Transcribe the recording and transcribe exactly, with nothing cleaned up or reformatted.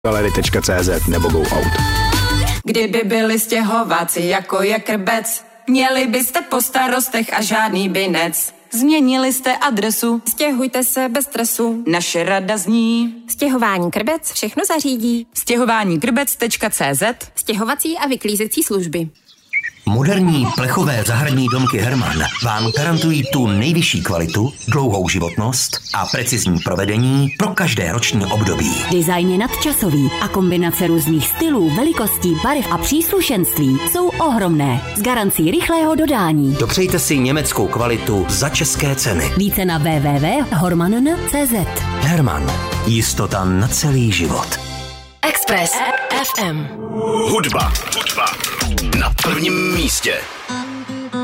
galery tečka cé zet nebo Go Out. Kdyby byli stěhováci jako je Krbec, měli byste po starostech a žádný binec. Změnili jste adresu, stěhujte se bez stresu. Naše rada zní: Stěhování Krbec všechno zařídí. stěhování krbec tečka cé zet. Stěhovací a vyklízecí služby. Moderní plechové zahradní domky Hermann vám garantují tu nejvyšší kvalitu, dlouhou životnost a precizní provedení pro každé roční období. Design je nadčasový a kombinace různých stylů, velikostí, barev a příslušenství jsou ohromné. S garancí rychlého dodání. Dopřejte si německou kvalitu za české ceny. Více na w w w tečka hormann tečka cé zet. Hermann. Jistota na celý život. Express F M. Hudba. Hudba. Na prvním místě.